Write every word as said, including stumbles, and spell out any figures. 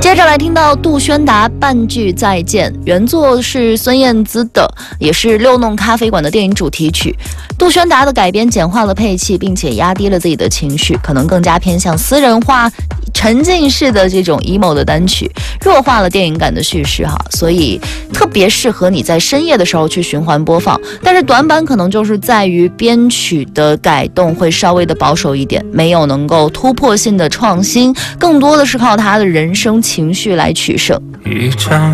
接着来听到杜宣达《半句再见》，原作是孙燕姿的，也是六弄咖啡馆的电影主题曲。杜宣达的改编简化了配器，并且压低了自己的情绪，可能更加偏向私人化、沉浸式的这种 emo 的单曲，弱化了电影感的叙事哈，所以特别适合你在深夜的时候去循环播放。但是短板可能就是在于编曲的改动会稍微的保守一点，没有能够突破性的创新，更多的是靠他的人生情绪来取胜。 一场